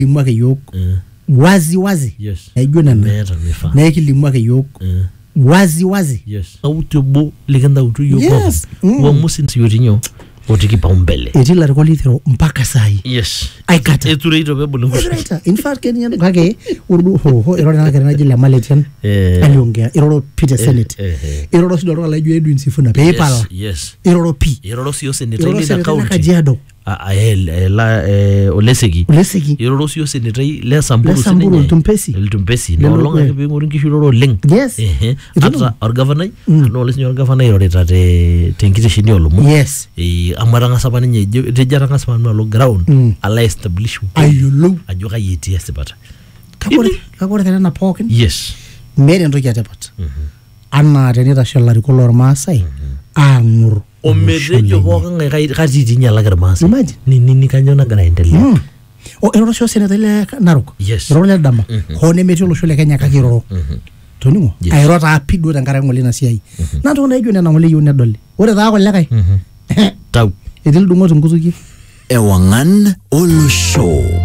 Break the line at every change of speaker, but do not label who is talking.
Limwake yok wazi
yes
aijo nana
meeta mifa
na kilimwake yok wazi
yes autubo liganda utu yoko
yes
wa musin siyotinyo otikipa umbele
etila rekolithiro mpaka sai
yes
aikata
etureito bebulu
in fact Kenya kake urdu ho erona kana jila maletian aliongea eroro Peter Senate eroro sidoro la ju Edwin Sifuna PayPal
yes
eroro P
eroro sio senator ile account
Kajiado
oleseki eroro sio senator le Samburu Tumpesi no longa ke bingu ringi shiroro leng
yes
ata or governor no le senior governor yoreta te nkite shini olomu
yes
amaranga sabani nye tejaranga sabani no ground ala establish
ayulu
ajoka yeti asipata
kakore tena pokin
yes
mere ndoki atapat anna tenita shalari kolor Maasai angur
omerejo boka ngai katiti nyala garmasi ni kanyona gara endelea
eroro sio seneta ile Narok
yes
eroro le dama hone metio lo shole Kenya kakiro toningo ayro ta pido tangara ngole na siai na to na ijo nena ngole yone dole ore ta ko lekai
tau
edil dungo tunguzuki
Ewangan Olu Show.